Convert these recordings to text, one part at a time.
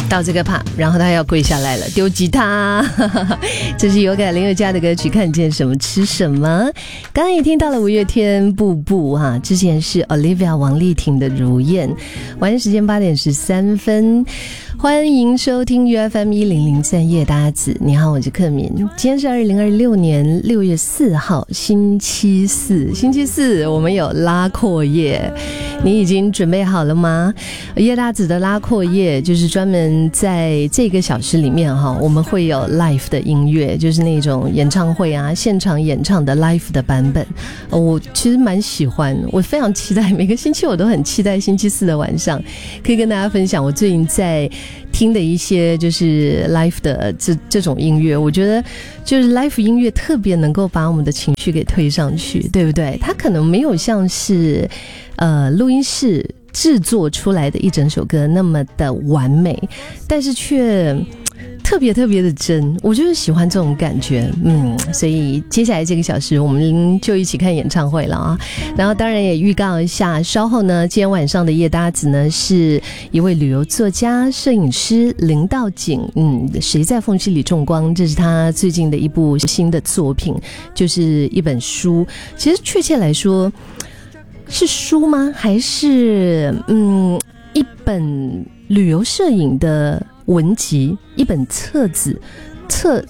到这个part，然后他要跪下来了，丢吉他。这是有感林宥嘉的歌曲《看见什么吃什么》。刚刚也听到了五月天《步步》哈，之前是 Olivia 王丽婷的《如燕》。晚上时间8点13分，欢迎收听 UFM1003夜搭子。你好，我是克敏。今天是2026年6月4号，星期四。星期四我们有拉阔夜，你已经准备好了吗？夜搭子的拉阔夜就是专门在这个小时里面哈，我们会有 live 的音乐，就是那种演唱会啊，现场演唱的 live 的版本。我其实蛮喜欢，我非常期待，每个星期我都很期待星期四的晚上可以跟大家分享我最近在听的一些就是 live 的这种音乐。我觉得就是 live 音乐特别能够把我们的情绪给推上去，对不对？它可能没有像是录音室制作出来的一整首歌那么的完美，但是却特别的真，我就是喜欢这种感觉。所以接下来这个小时我们就一起看演唱会了啊。然后当然也预告一下，稍后呢今天晚上的夜搭子呢是一位旅游作家摄影师林道景。谁在缝隙里种光，这是他最近的一部新的作品，就是一本书。其实确切来说是书吗？还是一本旅游摄影的文集，一本册子，册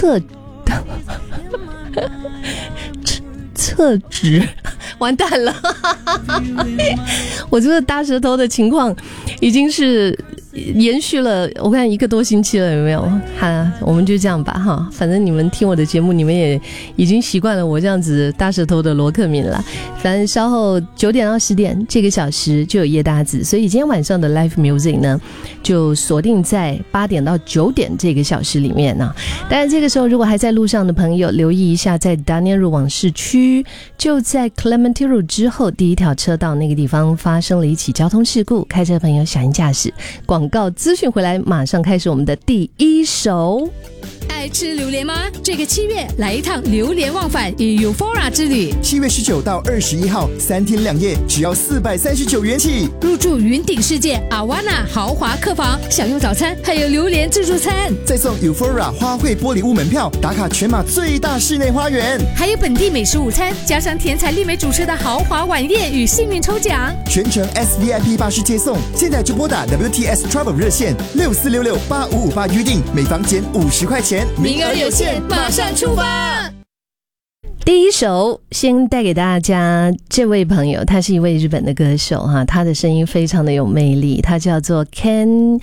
纸，完蛋了！我这个大舌头的情况已经是延续了我看1个多星期了，有没有？我们就这样吧哈，反正你们听我的节目，你们也已经习惯了我这样子大舌头的罗克敏了。反正稍后9点到10点这个小时就有夜搭子，所以今天晚上的 live music 呢就锁定在8点到9点这个小时里面呢。当然这个时候如果还在路上的朋友留意一下，在 Daniel 路往市区，就在 Clementi Road 之后第一条车道那个地方发生了一起交通事故，开车朋友小心驾驶。广告资讯回来，马上开始我们的第一首。 爱吃榴莲吗？这个7月来一趟榴莲忘返与 Euphoria 之旅。 7月19到21号3天2夜，只要439元起。 入住云顶世界 Awana 豪华客房，享用早餐，还有榴莲自助餐， 再送 Euphoria 花卉玻璃屋门票，打卡全马最大室内花园， 还有本地美食午餐，加上甜彩丽美主持的豪华晚宴与幸运抽奖， 全程 SVIP 巴士接送。现在就拨打 WTS Travel 热线64668558预定，每房减50块钱， 名额有限，马上出发。 第一首先带给大家这位朋友，他是一位日本的歌手哈，他的声音非常的有魅力，他叫做 Ken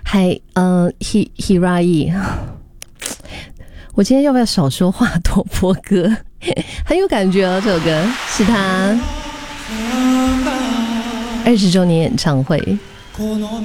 Hirai。我今天要不要少说话多播歌？很有感觉哦，这首歌是他20周年演唱会。